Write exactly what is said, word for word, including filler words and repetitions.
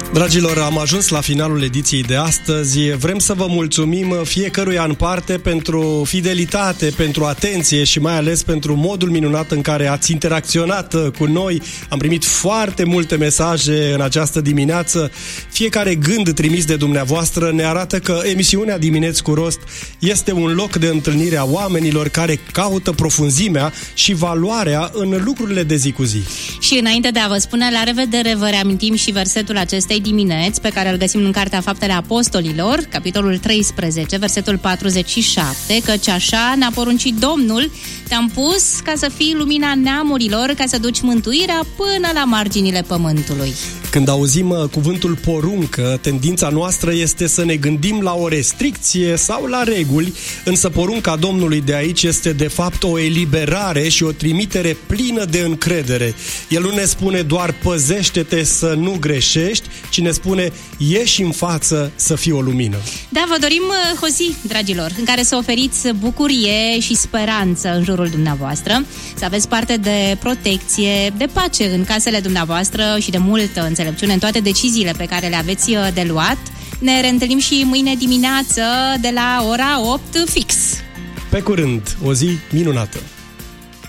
Dragilor, am ajuns la finalul ediției de astăzi. Vrem să vă mulțumim fiecăruia în parte pentru fidelitate, pentru atenție și mai ales pentru modul minunat în care ați interacționat cu noi. Am primit foarte multe mesaje în această dimineață. Fiecare gând trimis de dumneavoastră ne arată că emisiunea Dimineți cu Rost este un loc de întâlnire a oamenilor care caută profunzimea și valoarea în lucrurile de zi cu zi. Și înainte de a vă spune la revedere, vă reamintim și versetul acestei dimineți pe care îl găsim în Cartea Faptele Apostolilor, capitolul treisprezece, versetul patruzeci și șapte, căci așa ne-a poruncit Domnul: te-am pus ca să fii lumina neamurilor, ca să duci mântuirea până la marginile pământului. Când auzim cuvântul poruncă, tendința noastră este să ne gândim la o restricție sau la reguli, însă porunca Domnului de aici este de fapt o eliberare și o trimitere plină de încredere. El nu ne spune doar păzește-te să nu greșești, ci ne spune ieși în față să fii o lumină. Da, vă dorim o zi, dragilor, în care să oferiți bucurie și speranță în jurul dumneavoastră, să aveți parte de protecție, de pace în casele dumneavoastră și de multă înțelepciune în toate deciziile pe care le aveți de luat. Ne reîntâlnim și mâine dimineață de la ora opt fix. Pe curând, o zi minunată!